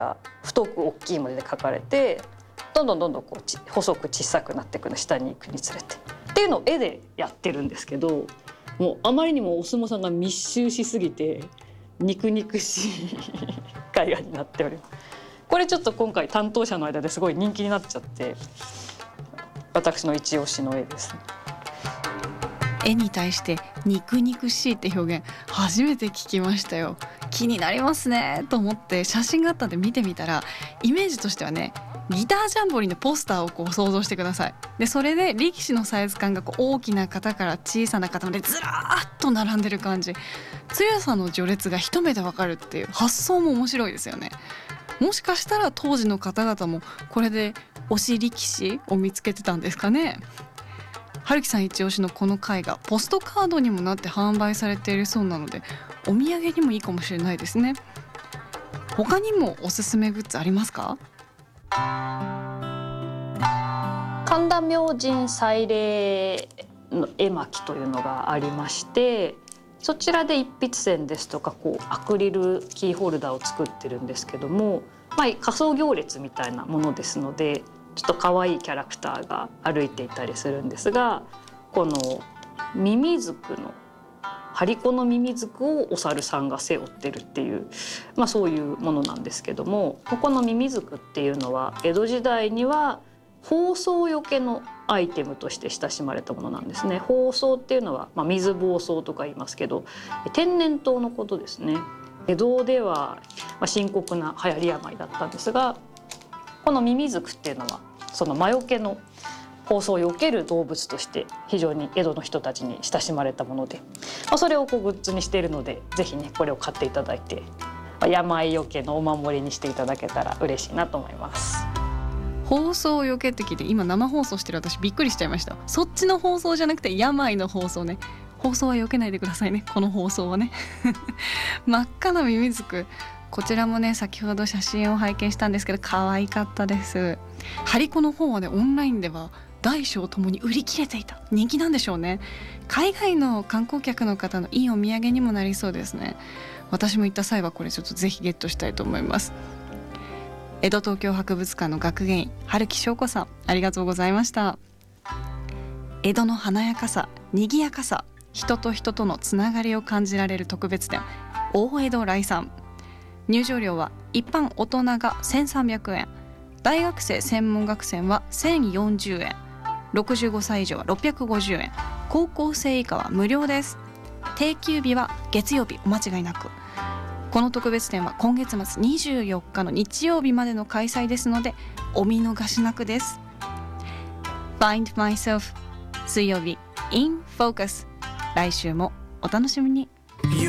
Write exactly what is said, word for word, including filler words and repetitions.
が太く大きい文字で書かれて、どんどんどんどんこうち細く小さくなっていくの、下に行くにつれてっていうのを絵でやってるんですけど、もうあまりにもお相撲さんが密集しすぎて肉肉しい絵画になっております。これちょっと今回担当者の間ですごい人気になっちゃって、私の一押しの絵です。 絵に対して肉肉しいって表現初めて聞きましたよ。気になりますねと思って写真があったんで見てみたら、イメージとしてはね、ギタージャンボリーのポスターをこう想像してください。でそれで力士のサイズ感がこう大きな方から小さな方までずらーっと並んでる感じ、強さの序列が一目でわかるっていう発想も面白いですよね。もしかしたら当時の方々もこれで推し力士を見つけてたんですかね。春樹さん一押しのこの絵画、ポストカードにもなって販売されているそうなので、お土産にもいいかもしれないですね。他にもおすすめグッズありますか？ 神田明神祭礼の絵巻というのがありまして、そちらで一筆箋ですとかこうアクリルキーホルダーを作ってるんですけども、まあ、仮装行列みたいなものですので、ちょっと可愛いキャラクターが歩いていたりするんですが、このミミズクの張り子のミミズクをお猿さんが背負ってるっていう、まあ、そういうものなんですけども、ここのミミズクっていうのは江戸時代には疱瘡よけのアイテムとして親しまれたものなんですね。疱瘡っていうのは、まあ、水疱瘡とか言いますけど、天然痘のことですね。江戸では、まあ、深刻な流行り病だったんですが、このミミズクっていうのはその魔除けの疱瘡をよける動物として非常に江戸の人たちに親しまれたもので、まあ、それをこうグッズにしているので、ぜひねこれを買っていただいて、まあ、病よけのお守りにしていただけたら嬉しいなと思います。 放送よけって聞いて今生放送してる私びっくりしちゃいました。そっちの放送じゃなくて病の放送ね。放送はよけないでくださいね、この放送はね真っ赤なミミズク、こちらもね先ほど写真を拝見したんですけど可愛かったです。張り子の方はねオンラインでは大小ともに売り切れていた、人気なんでしょうね。海外の観光客の方のいいお土産にもなりそうですね。私も行った際はこれちょっとぜひゲットしたいと思います。江戸東京博物館の学芸員春木翔子さん、ありがとうございました。江戸の華やかさ、賑やかさ、人と人とのつながりを感じられる特別展、大江戸来さん。入場料は一般大人がせんさんびゃくえん、大学生専門学生はせんよんじゅうえん、ろくじゅうごさい以上はろっぴゃくごじゅうえん、高校生以下は無料です。定休日は月曜日、お間違いなく。この特別展は今月末にじゅうよっかの日曜日までの開催ですので、お見逃しなくです。 Find Myself 水曜日 In Focus、 来週もお楽しみに。